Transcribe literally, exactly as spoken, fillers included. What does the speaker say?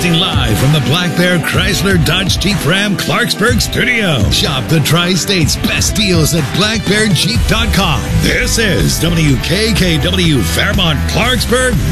Broadcasting live from the Black Bear Chrysler Dodge Jeep Ram Clarksburg studio. Shop the Tri-State's best deals at black bear jeep dot com. This is W K K W Fairmont Clarksburg,